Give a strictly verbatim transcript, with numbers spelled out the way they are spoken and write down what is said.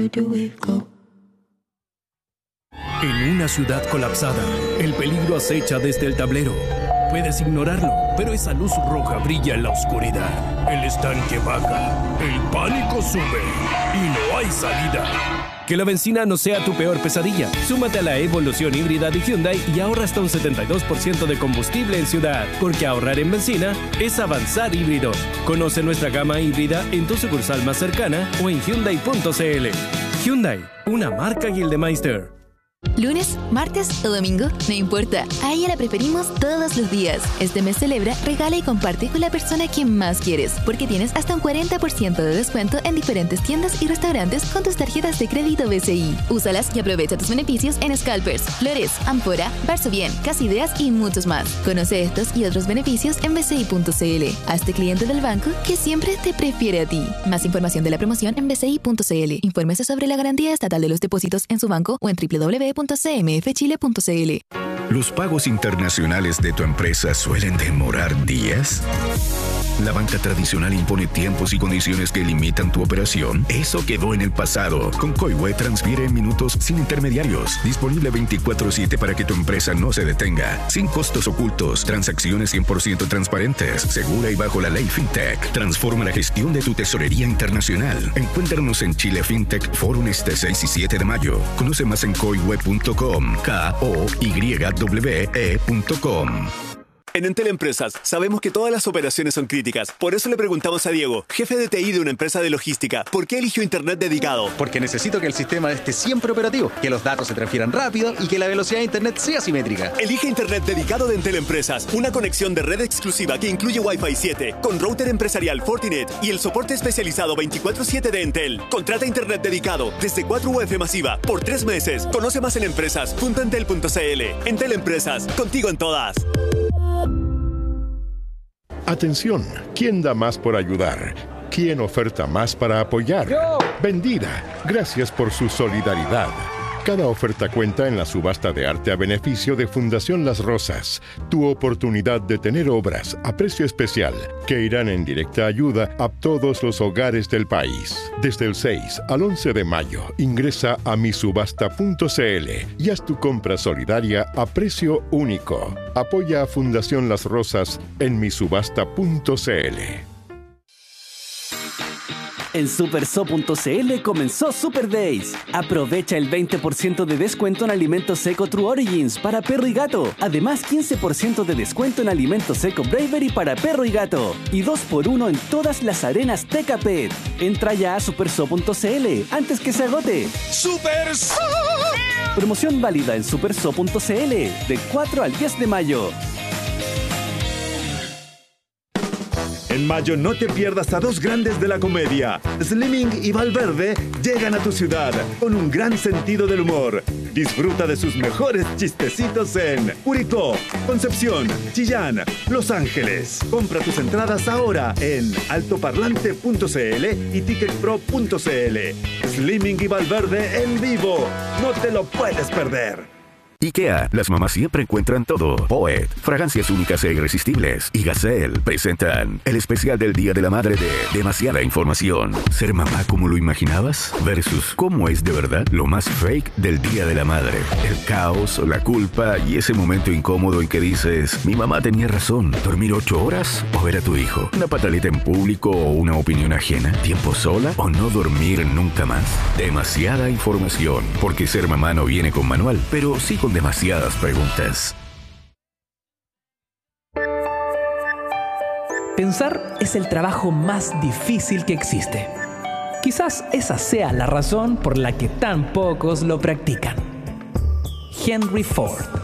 En una ciudad colapsada, el peligro acecha desde el tablero. Puedes ignorarlo, pero esa luz roja brilla en la oscuridad. El estanque baja, el pánico sube y no hay salida. Que la benzina no sea tu peor pesadilla. Súmate a la evolución híbrida de Hyundai y ahorra hasta un setenta y dos por ciento de combustible en ciudad. Porque ahorrar en benzina es avanzar híbrido. Conoce nuestra gama híbrida en tu sucursal más cercana o en Hyundai punto c l. Hyundai, una marca Gildemeister. Lunes, martes o domingo, no importa. A ella la preferimos todos los días. Este mes celebra, regala y comparte con la persona que más quieres, porque tienes hasta un cuarenta por ciento de descuento en diferentes tiendas y restaurantes con tus tarjetas de crédito B C I. Úsalas y aprovecha tus beneficios en Scalpers, Flores, Amphora, Varsovien, Casa Ideas y muchos más. Conoce estos y otros beneficios en b c i punto c l. Hazte cliente del banco que siempre te prefiere a ti. Más información de la promoción en b c i punto c l. Infórmese sobre la garantía estatal de los depósitos en su banco o en w w w punto c m f chile punto c l. ¿Los pagos internacionales de tu empresa suelen demorar días? ¿La banca tradicional impone tiempos y condiciones que limitan tu operación? Eso quedó en el pasado. Con Coihue transfiere en minutos sin intermediarios. Disponible veinticuatro siete para que tu empresa no se detenga. Sin costos ocultos. Transacciones cien por ciento transparentes. Segura y bajo la ley FinTech. Transforma la gestión de tu tesorería internacional. Encuéntranos en Chile FinTech Forum este seis y siete de mayo. Conoce más en coihue punto com. K O Y W E punto com. En Entel Empresas sabemos que todas las operaciones son críticas. Por eso le preguntamos a Diego, jefe de T I de una empresa de logística, ¿por qué eligió Internet dedicado? Porque necesito que el sistema esté siempre operativo, que los datos se transfieran rápido y que la velocidad de Internet sea simétrica. Elige Internet dedicado de Entel Empresas, una conexión de red exclusiva que incluye Wi-Fi siete, con router empresarial Fortinet y el soporte especializado veinticuatro siete de Entel. Contrata Internet dedicado desde cuatro U F masiva por tres meses. Conoce más en empresas punto entel punto c l. Entel Empresas, contigo en todas. Atención, ¿quién da más por ayudar? ¿Quién oferta más para apoyar? ¡Yo! Vendida, gracias por su solidaridad. Cada oferta cuenta en la subasta de arte a beneficio de Fundación Las Rosas. Tu oportunidad de tener obras a precio especial que irán en directa ayuda a todos los hogares del país. Desde el seis al once de mayo, ingresa a mi subasta punto c l y haz tu compra solidaria a precio único. Apoya a Fundación Las Rosas en mi subasta punto c l. En superso punto c l comenzó Super Days. Aprovecha el veinte por ciento de descuento en alimento seco True Origins para perro y gato. Además, quince por ciento de descuento en alimento seco Bravery para perro y gato. Y dos por uno en todas las arenas Teca Pet. Entra ya a superso punto c l antes que se agote. ¡Superso! Promoción válida en superso punto c l de cuatro al diez de mayo. En mayo no te pierdas a dos grandes de la comedia. Slimming y Valverde llegan a tu ciudad con un gran sentido del humor. Disfruta de sus mejores chistecitos en Curicó, Concepción, Chillán, Los Ángeles. Compra tus entradas ahora en altoparlante punto c l y ticketpro punto c l. Slimming y Valverde en vivo. No te lo puedes perder. IKEA, las mamás siempre encuentran todo. Poet, fragancias únicas e irresistibles. Y Gazelle presentan el especial del Día de la Madre de Demasiada Información. ¿Ser mamá como lo imaginabas? Versus ¿cómo es de verdad? Lo más fake del Día de la Madre. El caos, la culpa y ese momento incómodo en que dices, mi mamá tenía razón. ¿Dormir ocho horas o ver a tu hijo? ¿Una pataleta en público o una opinión ajena? ¿Tiempo sola o no dormir nunca más? Demasiada información. Porque ser mamá no viene con manual, pero sí con demasiadas preguntas. Pensar es el trabajo más difícil que existe. Quizás esa sea la razón por la que tan pocos lo practican. Henry Ford.